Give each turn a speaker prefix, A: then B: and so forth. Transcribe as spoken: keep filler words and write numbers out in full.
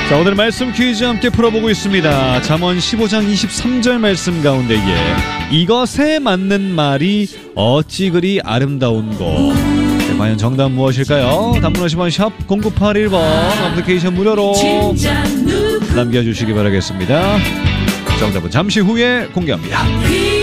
A: 자, 오늘 말씀 퀴즈 함께 풀어보고 있습니다. 잠언 십오 장 이십삼 절 말씀 가운데에 이것에 맞는 말이 어찌 그리 아름다운고. 네, 과연 정답 무엇일까요? 단문 오십 원 샵 공구팔일 번 어플리케이션 무료로 남겨주시기 바라겠습니다. 정답은 잠시 후에 공개합니다.